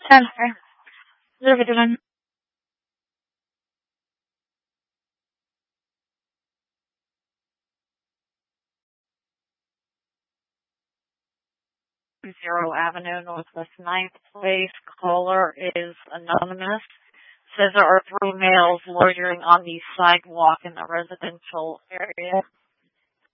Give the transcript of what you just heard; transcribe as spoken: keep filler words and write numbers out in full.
مساء الخير. Zero Avenue, Northwest Ninth Place. Caller is anonymous. Says there are three males loitering on the sidewalk in the residential area.